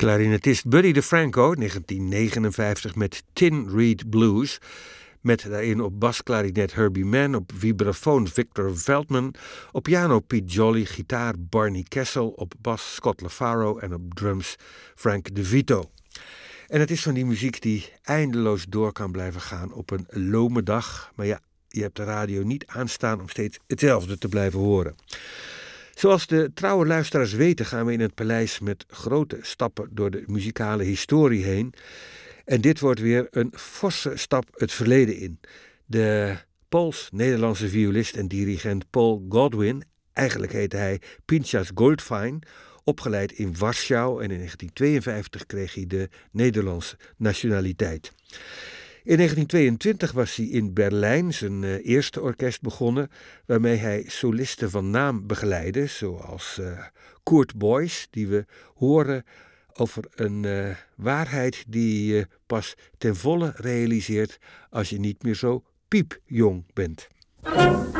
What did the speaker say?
Clarinetist Buddy DeFranco, 1959 met Tin Reed Blues. Met daarin op basklarinet Herbie Mann, op vibrafoon Victor Veldman, op piano Pete Jolly, gitaar Barney Kessel, op bas Scott LaFaro en op drums Frank DeVito. En het is van die muziek die eindeloos door kan blijven gaan op een lome dag. Maar ja, je hebt de radio niet aanstaan om steeds hetzelfde te blijven horen. Zoals de trouwe luisteraars weten gaan we in het paleis met grote stappen door de muzikale historie heen. En dit wordt weer een forse stap het verleden in. De Pools-Nederlandse violist en dirigent Paul Godwin, eigenlijk heette hij Pinchas Goldfein, opgeleid in Warschau en in 1952 kreeg hij de Nederlandse nationaliteit. In 1922 was hij in Berlijn zijn eerste orkest begonnen, waarmee hij solisten van naam begeleidde, zoals Kurt Boys, die we horen over een waarheid die je pas ten volle realiseert als je niet meer zo piepjong bent.